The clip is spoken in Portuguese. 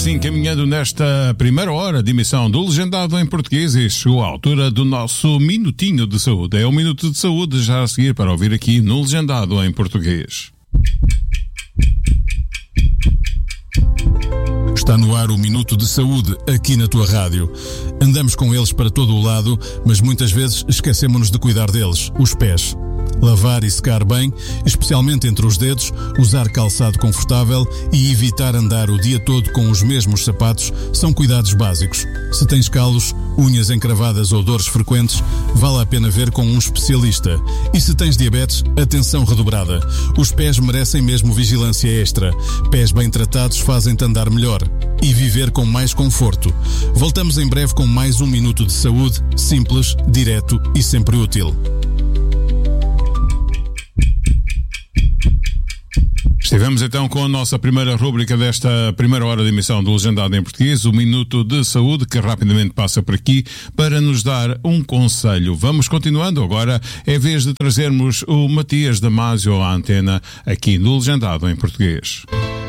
encaminhando nesta primeira hora de emissão do Legendado em Português e chegou a altura do nosso Minutinho de Saúde. É um Minuto de Saúde já a seguir para ouvir aqui no Legendado em Português. Está no ar o Minuto de Saúde, aqui na tua rádio. Andamos com eles para todo o lado, mas muitas vezes esquecemos-nos de cuidar deles, os pés. Lavar e secar bem, especialmente entre os dedos, usar calçado confortável e evitar andar o dia todo com os mesmos sapatos são cuidados básicos. Se tens calos, unhas encravadas ou dores frequentes, vale a pena ver com um especialista. E se tens diabetes, atenção redobrada. Os pés merecem mesmo vigilância extra. Pés bem tratados fazem-te andar melhor e viver com mais conforto. Voltamos em breve com mais um Minuto de Saúde, simples, direto e sempre útil. Estivemos então com a nossa primeira rúbrica desta primeira hora de emissão do Legendado em Português, o Minuto de Saúde, que rapidamente passa por aqui para nos dar um conselho. Vamos continuando, agora é vez de trazermos o Matias Damasio à antena aqui no Legendado em Português.